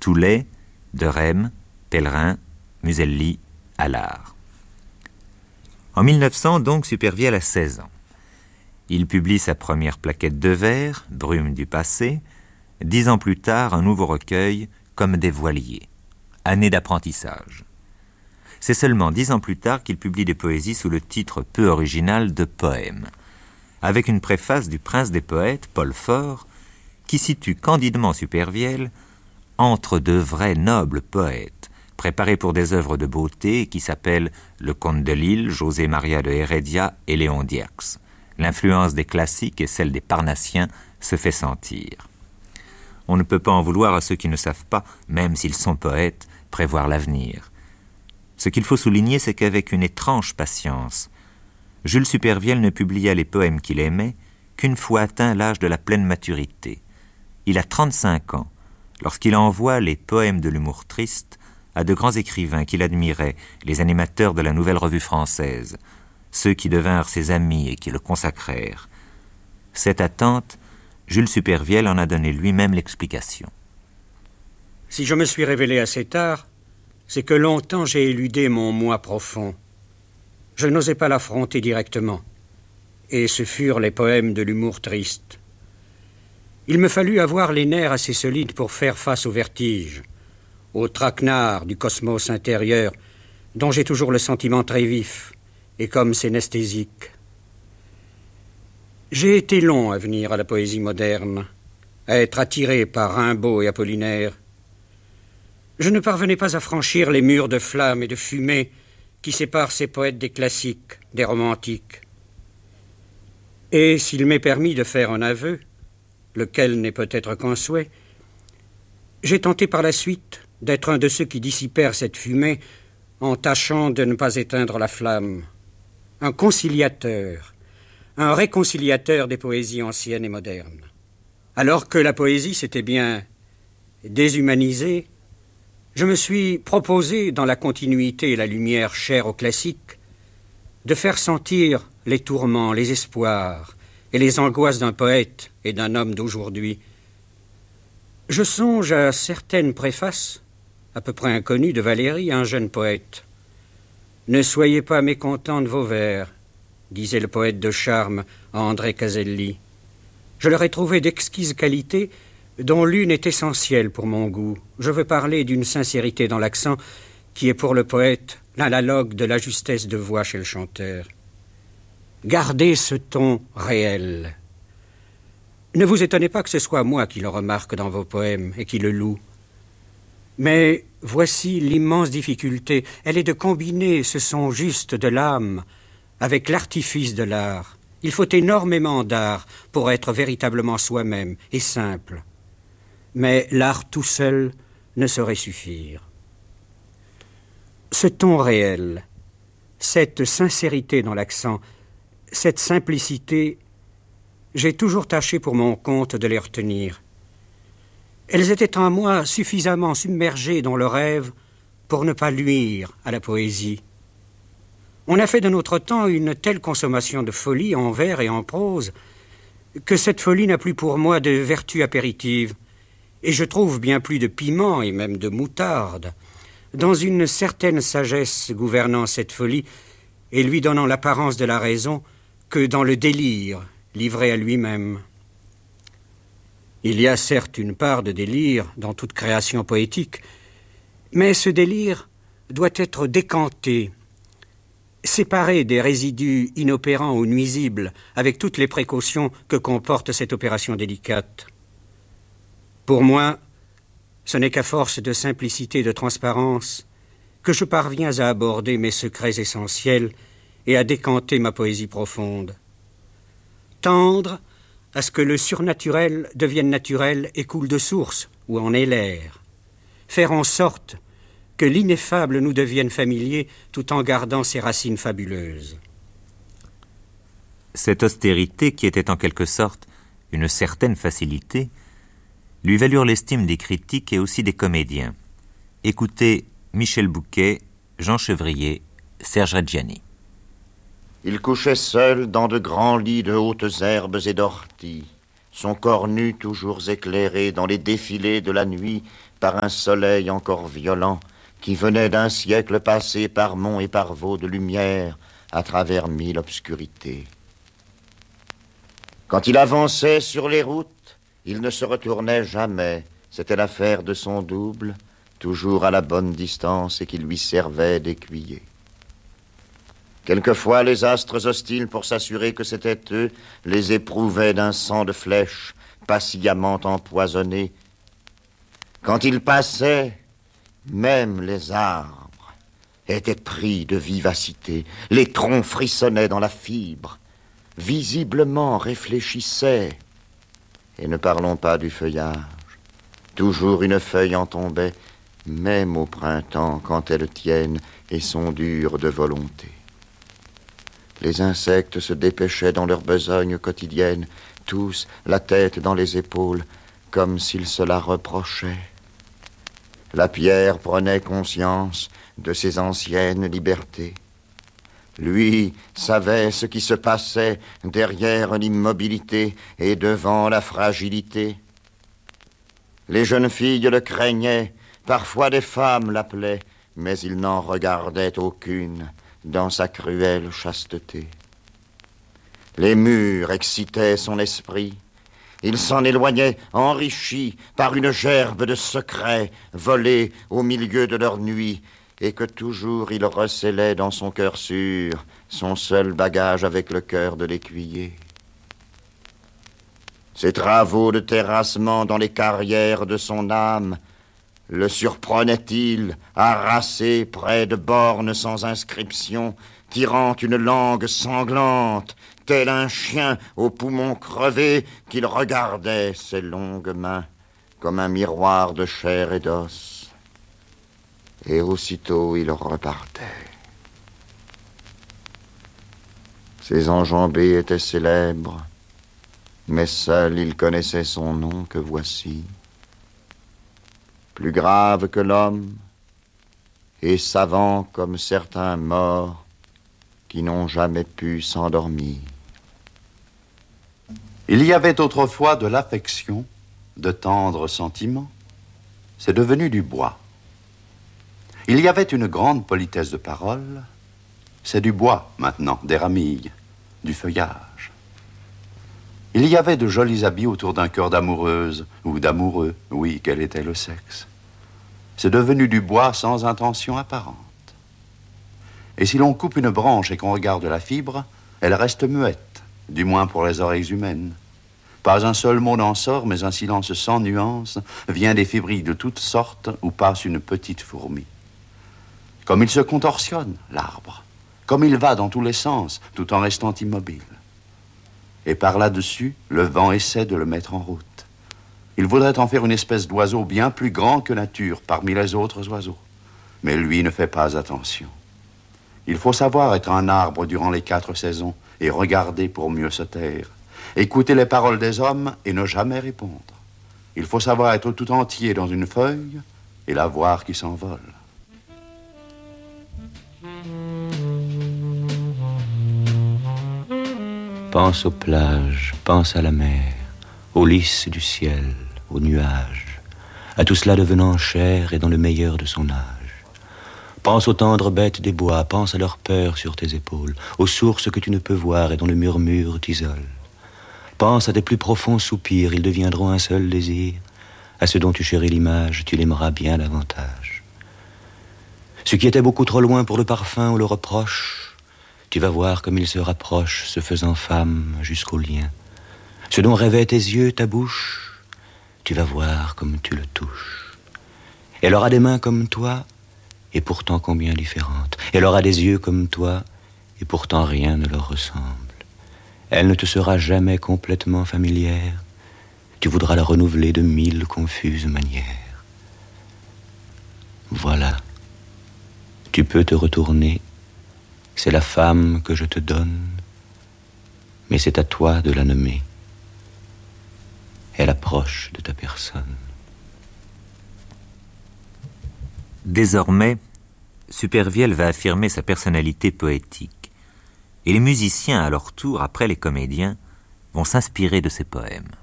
Toulet, De Rem, Pellerin, Muselli, Allard. En 1900, donc, Supervielle a 16 ans. Il publie sa première plaquette de vers, Brume du passé. 10 ans plus tard, un nouveau recueil, Comme des voiliers. Année d'apprentissage. C'est seulement 10 ans plus tard qu'il publie des poésies sous le titre peu original de Poèmes, avec une préface du prince des poètes, Paul Fort, qui situe candidement Supervielle entre de vrais nobles poètes, préparés pour des œuvres de beauté qui s'appellent Le Comte de Lille, José Maria de Heredia et Léon Dierx. L'influence des classiques et celle des Parnassiens se fait sentir. On ne peut pas en vouloir à ceux qui ne savent pas, même s'ils sont poètes, prévoir l'avenir. Ce qu'il faut souligner, c'est qu'avec une étrange patience, Jules Supervielle ne publia les poèmes qu'il aimait qu'une fois atteint l'âge de la pleine maturité. Il a 35 ans, lorsqu'il envoie les poèmes de l'humour triste à de grands écrivains qu'il admirait, les animateurs de la Nouvelle Revue Française, ceux qui devinrent ses amis et qui le consacrèrent. Cette attente, Jules Supervielle en a donné lui-même l'explication. Si je me suis révélé assez tard, c'est que longtemps j'ai éludé mon moi profond. Je n'osais pas l'affronter directement, et ce furent les poèmes de l'humour triste. Il me fallut avoir les nerfs assez solides pour faire face au vertige, au traquenard du cosmos intérieur, dont j'ai toujours le sentiment très vif, et comme synesthésique. J'ai été long à venir à la poésie moderne, à être attiré par Rimbaud et Apollinaire. Je ne parvenais pas à franchir les murs de flammes et de fumée qui séparent ces poètes des classiques, des romantiques. Et s'il m'est permis de faire un aveu, lequel n'est peut-être qu'un souhait, j'ai tenté par la suite d'être un de ceux qui dissipèrent cette fumée en tâchant de ne pas éteindre la flamme. Un conciliateur, un réconciliateur des poésies anciennes et modernes. Alors que la poésie s'était bien déshumanisée, je me suis proposé, dans la continuité et la lumière chère aux classiques, de faire sentir les tourments, les espoirs et les angoisses d'un poète et d'un homme d'aujourd'hui. Je songe à certaines préfaces, à peu près inconnues, de Valéry, un jeune poète. « Ne soyez pas mécontents de vos vers », disait le poète de charme à André Caselli. Je leur ai trouvé d'exquises qualités, dont l'une est essentielle pour mon goût. Je veux parler d'une sincérité dans l'accent qui est pour le poète l'analogue de la justesse de voix chez le chanteur. Gardez ce ton réel. Ne vous étonnez pas que ce soit moi qui le remarque dans vos poèmes et qui le loue. Mais voici l'immense difficulté. Elle est de combiner ce son juste de l'âme avec l'artifice de l'art. Il faut énormément d'art pour être véritablement soi-même et simple. Mais l'art tout seul ne saurait suffire. Ce ton réel, cette sincérité dans l'accent, cette simplicité, j'ai toujours tâché pour mon compte de les retenir. Elles étaient en moi suffisamment submergées dans le rêve pour ne pas nuire à la poésie. On a fait de notre temps une telle consommation de folie en vers et en prose que cette folie n'a plus pour moi de vertu apéritive, et je trouve bien plus de piment et même de moutarde dans une certaine sagesse gouvernant cette folie et lui donnant l'apparence de la raison que dans le délire livré à lui-même. Il y a certes une part de délire dans toute création poétique, mais ce délire doit être décanté, séparé des résidus inopérants ou nuisibles avec toutes les précautions que comporte cette opération délicate. Pour moi, ce n'est qu'à force de simplicité et de transparence que je parviens à aborder mes secrets essentiels et à décanter ma poésie profonde. Tendre à ce que le surnaturel devienne naturel et coule de source où en est l'air. Faire en sorte que l'ineffable nous devienne familier tout en gardant ses racines fabuleuses. Cette austérité, qui était en quelque sorte une certaine facilité, lui valurent l'estime des critiques et aussi des comédiens. Écoutez Michel Bouquet, Jean Chevrier, Serge Reggiani. Il couchait seul dans de grands lits de hautes herbes et d'orties, son corps nu toujours éclairé dans les défilés de la nuit par un soleil encore violent qui venait d'un siècle passé par monts et par vaux de lumière à travers 1000 obscurités. Quand il avançait sur les routes, il ne se retournait jamais. C'était l'affaire de son double, toujours à la bonne distance et qui lui servait d'écuyer. Quelquefois, les astres hostiles, pour s'assurer que c'était eux, les éprouvaient d'un sang de flèche, pas sciemment empoisonné. Quand ils passaient, même les arbres étaient pris de vivacité, les troncs frissonnaient dans la fibre, visiblement réfléchissaient. Et ne parlons pas du feuillage. Toujours une feuille en tombait, même au printemps, quand elles tiennent et sont dures de volonté. Les insectes se dépêchaient dans leur besogne quotidienne, tous la tête dans les épaules, comme s'ils se la reprochaient. La pierre prenait conscience de ses anciennes libertés. Lui savait ce qui se passait derrière l'immobilité et devant la fragilité. Les jeunes filles le craignaient, parfois des femmes l'appelaient, mais il n'en regardait aucune dans sa cruelle chasteté. Les murs excitaient son esprit. Il s'en éloignait enrichi par une gerbe de secrets volés au milieu de leur nuit et que toujours il recélait dans son cœur sûr, son seul bagage avec le cœur de l'écuyer. Ses travaux de terrassement dans les carrières de son âme le surprenaient-ils, harassé près de bornes sans inscription, tirant une langue sanglante, tel un chien aux poumons crevés qu'il regardait ses longues mains comme un miroir de chair et d'os. Et aussitôt il repartait. Ses enjambées étaient célèbres, mais seul il connaissait son nom que voici. Plus grave que l'homme, et savant comme certains morts qui n'ont jamais pu s'endormir. Il y avait autrefois de l'affection, de tendres sentiments. C'est devenu du bois. Il y avait une grande politesse de parole. C'est du bois, maintenant, des ramilles, du feuillage. Il y avait de jolis habits autour d'un cœur d'amoureuse ou d'amoureux. Oui, quel était le sexe. C'est devenu du bois sans intention apparente. Et si l'on coupe une branche et qu'on regarde la fibre, elle reste muette, du moins pour les oreilles humaines. Pas un seul mot n'en sort, mais un silence sans nuance vient des fibrilles de toutes sortes où passe une petite fourmi. Comme il se contorsionne, l'arbre, comme il va dans tous les sens, tout en restant immobile. Et par là-dessus, le vent essaie de le mettre en route. Il voudrait en faire une espèce d'oiseau bien plus grand que nature parmi les autres oiseaux. Mais lui ne fait pas attention. Il faut savoir être un arbre durant les 4 saisons et regarder pour mieux se taire. Écouter les paroles des hommes et ne jamais répondre. Il faut savoir être tout entier dans une feuille et la voir qui s'envole. Pense aux plages, pense à la mer, aux lys du ciel, aux nuages, à tout cela devenant chair et dans le meilleur de son âge. Pense aux tendres bêtes des bois, pense à leur peur sur tes épaules, aux sources que tu ne peux voir et dont le murmure t'isole. Pense à tes plus profonds soupirs, ils deviendront un seul désir. À ce dont tu chéris l'image, tu l'aimeras bien davantage. Ce qui était beaucoup trop loin pour le parfum ou le reproche, tu vas voir comme il se rapproche, se faisant femme jusqu'au lien. Ce dont rêvaient tes yeux, ta bouche, tu vas voir comme tu le touches. Elle aura des mains comme toi, et pourtant combien différentes. Elle aura des yeux comme toi, et pourtant rien ne leur ressemble. Elle ne te sera jamais complètement familière. Tu voudras la renouveler de 1000 confuses manières. Voilà. Tu peux te retourner. C'est la femme que je te donne, mais c'est à toi de la nommer. Elle approche de ta personne. Désormais, Supervielle va affirmer sa personnalité poétique, et les musiciens, à leur tour, après les comédiens, vont s'inspirer de ses poèmes.